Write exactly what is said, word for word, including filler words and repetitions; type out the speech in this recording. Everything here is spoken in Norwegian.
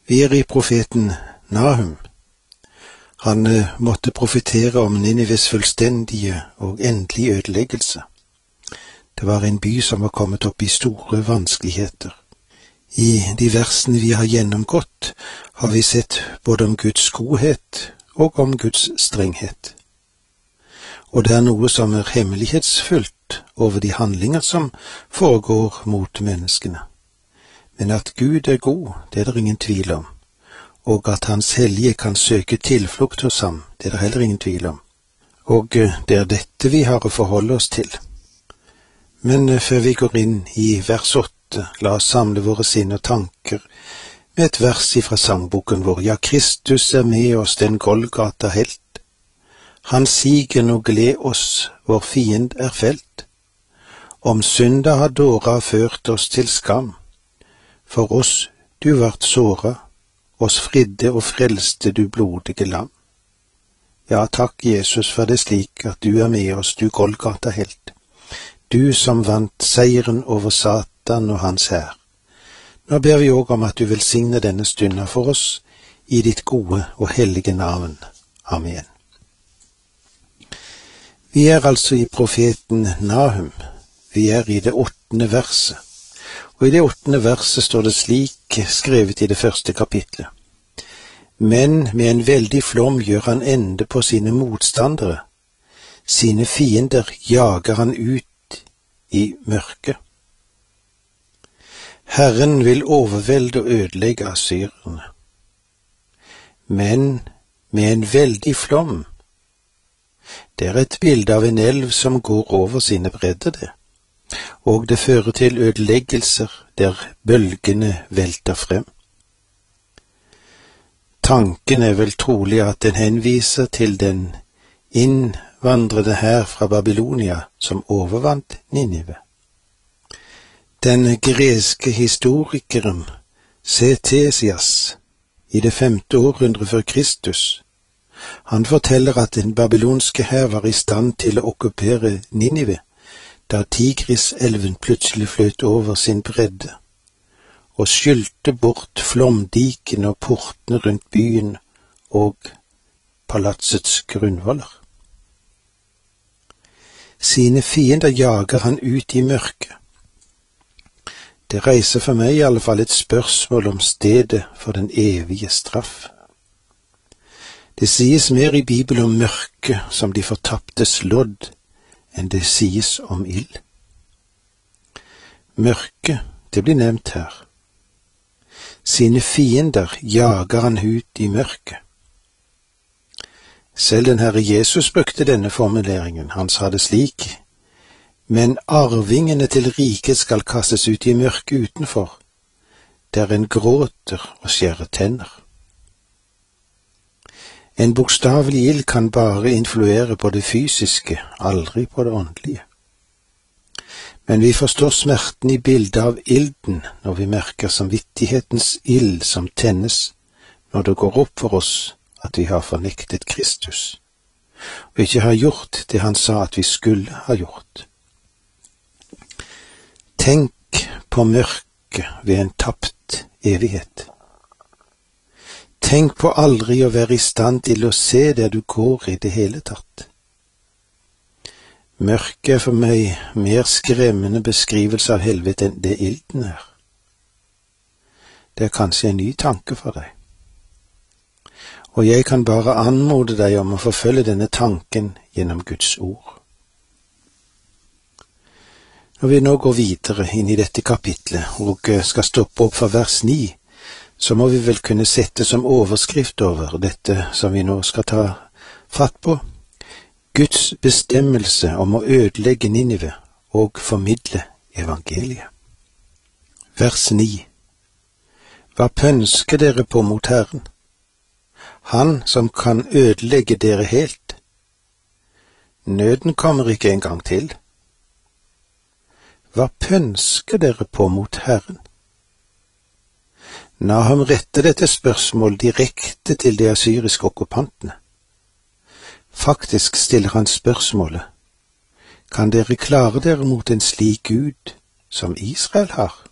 Vi er i profeten Nahum. Han eh, måtte profetere om Ninives fullstendige og endelige ødeleggelse. Det var en by som var kommet opp i store vanskeligheter. I de versene vi har gjennomgått, har vi sett både om Guds godhet og om Guds strenghet. Og det er noe som er hemmelighetsfullt over de handlinger som foregår mot menneskene. Men at Gud er god, det er det ingen tvil om. Og at Hans hellige kan søke tilflukt hos ham, det er det heller ingen tvil om. Og det er dette vi har å forholde oss til. Men før vi går inn i vers åtte, la oss samle våre sinn og tanker med et vers ifra sangboken vår. Ja, Kristus er med oss, den Golgata helt. Han siger nå gled oss, vår fiend er felt. Om synda har dåra ført oss til skam. For oss du vart såra, oss fridde og frelste du blodige lam. Ja, takk Jesus for det slik at du er med oss, du Golgata helt. Du som vant seieren over Satan og hans hær. Nå ber vi også om at du velsigner denne stunda for oss i ditt gode og hellige navn. Amen. Vi er altså i profeten Nahum. Vi er i det åttende verset. Og i det åttende verset står det slik skrevet i det første kapitlet. Men med en veldig flom gjør han ende på sine motstandere. Sine fiender jager han ut i mørket. Herren vil overvelde og ødelegge assyrerne. Men med en veldig flom. Det er et bilde av en elv som går over sine bredder, det. Og det fører til ødeleggelser der bølgene velter frem. Tanken er vel trolig at den henviser til den innvandrede hær fra Babylonia som overvant Ninive. Den greske historikeren Ctesias i det femte århundre før Kristus, han forteller at den babylonske hær var i stand til å okkupere Ninive, da Tigriselven plutselig fløt over sin bredde og skylte bort flomdikene og portene rundt byen og palatsets grunnvoller. Sine fiender jager han ut i mørket. Det reiser for meg i alle fall et spørsmål om stedet for den evige straff. Det sies mer i Bibelen om mørket som de fortaptes lodd, enn det sies om ild. Mørket, det blir nevnt her. Sine fiender jager han ut i mørket. Selv den Herre Jesus brukte denne formuleringen. Han sa det slik: men arvingene til riket skal kastes ut i mørket utenfor, der en gråter og skjærer tenner. En bokstavelig ild kan bare influere på det fysiske, aldri på det åndelige. Men vi forstår smerten i bildet av ilden når vi merker samvittighetens ild som tennes når det går opp for oss at vi har fornektet Kristus, og ikke har gjort det han sa at vi skulle ha gjort. Tenk på mørket ved en tapt evighet. Tenk på aldri å være i stand til å se der du går i det hele tatt. Mørket er for meg mer skremmende beskrivelse av helvete enn det ilden er. Det er kanskje en ny tanke for deg. Og jeg kan bare anmode deg om å forfølge denne tanken gjennom Guds ord. Når vi nå går videre inn i dette kapitlet og skal stoppe opp for vers ni, så må vi vel kunne sette som overskrift over dette som vi nå skal ta fatt på: Guds bestemmelse om å ødelegge Ninive og formidle evangeliet. Vers ni. Hva pønsker dere på mot Herren? Han som kan ødelegge dere helt. Nøden kommer ikke engang til. Hva pønsker dere på mot Herren? Nahum retter dette spørsmål direkte til de assyriske okkupantene. Faktisk stiller han spørsmålet: kan dere klare dere mot en slik Gud som Israel har?